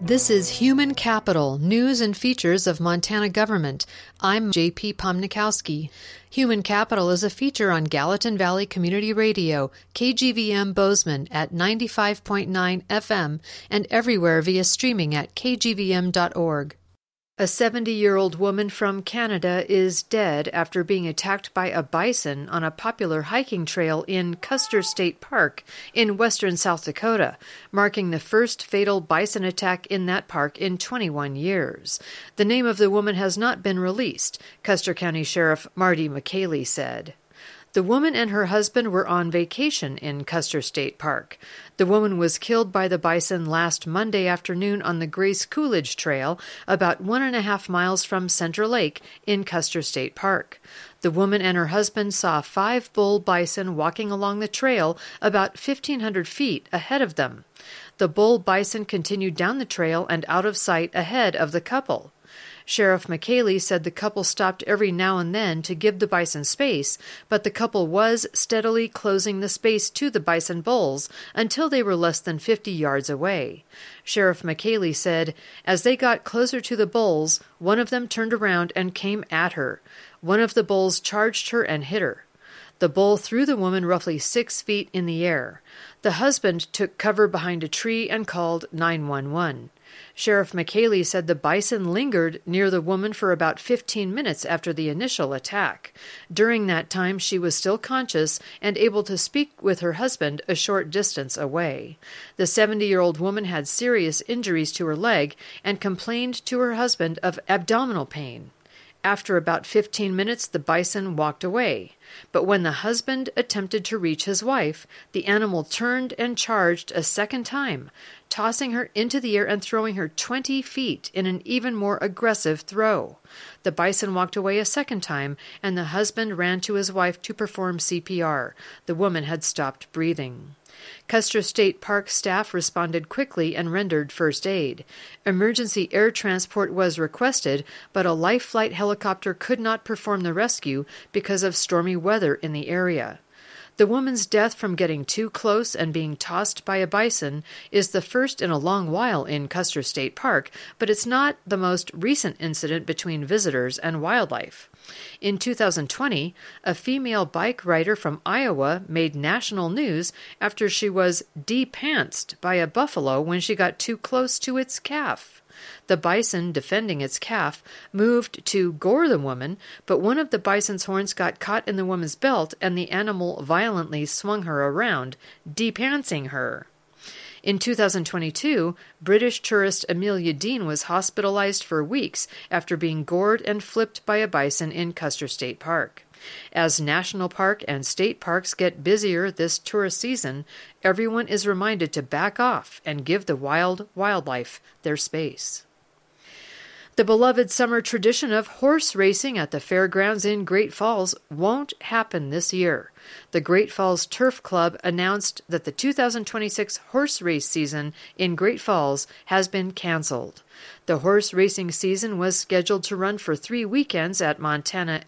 This is Human Capital, News and Features of Montana Government. I'm J.P. Pomnikowski. Human Capital is a feature on Gallatin Valley Community Radio, KGVM Bozeman at 95.9 FM and everywhere via streaming at kgvm.org. A 70-year-old woman from Canada is dead after being attacked by a bison on a popular hiking trail in Custer State Park in western South Dakota, marking the first fatal bison attack in that park in 21 years. The name of the woman has not been released, Custer County Sheriff Marty McKaylee said. The woman and her husband were on vacation in Custer State Park. The woman was killed by the bison last Monday afternoon on the Grace Coolidge Trail, about 1.5 miles from Center Lake in Custer State Park. The woman and her husband saw 5 bull bison walking along the trail about 1,500 feet ahead of them. The bull bison continued down the trail and out of sight ahead of the couple. Sheriff McKaylee said the couple stopped every now and then to give the bison space, but the couple was steadily closing the space to the bison bulls until they were less than 50 yards away. Sheriff McKaylee said, as they got closer to the bulls, one of them turned around and came at her. One of the bulls charged her and hit her. The bull threw the woman roughly 6 feet in the air. The husband took cover behind a tree and called 911. Sheriff McKaylee said the bison lingered near the woman for about 15 minutes after the initial attack. During that time, she was still conscious and able to speak with her husband a short distance away. The 70-year-old woman had serious injuries to her leg and complained to her husband of abdominal pain. After about 15 minutes, the bison walked away. But when the husband attempted to reach his wife, the animal turned and charged a second time, tossing her into the air and throwing her 20 feet in an even more aggressive throw. The bison walked away a second time, and the husband ran to his wife to perform CPR. The woman had stopped breathing. Custer State Park staff responded quickly and rendered first aid. Emergency air transport was requested, but a life flight helicopter could not perform the rescue because of stormy weather in the area. The woman's death from getting too close and being tossed by a bison is the first in a long while in Custer State Park, but it's not the most recent incident between visitors and wildlife. In 2020, a female bike rider from Iowa made national news after she was de-pantsed by a buffalo when she got too close to its calf. The bison, defending its calf, moved to gore the woman, but one of the bison's horns got caught in the woman's belt and the animal violently swung her around, de-pantsing her. In 2022, British tourist Amelia Dean was hospitalized for weeks after being gored and flipped by a bison in Custer State Park. As national park and state parks get busier this tourist season, everyone is reminded to back off and give the wildlife their space. The beloved summer tradition of horse racing at the fairgrounds in Great Falls won't happen this year. The Great Falls Turf Club announced that the 2026 horse race season in Great Falls has been canceled. The horse racing season was scheduled to run for 3 weekends at Montana